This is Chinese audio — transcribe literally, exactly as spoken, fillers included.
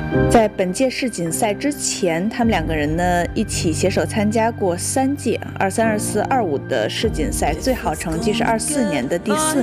在本届世锦赛之前，他们两个人呢一起携手参加过三届二三、二四、二五的世锦赛，最好成绩是二四年的第四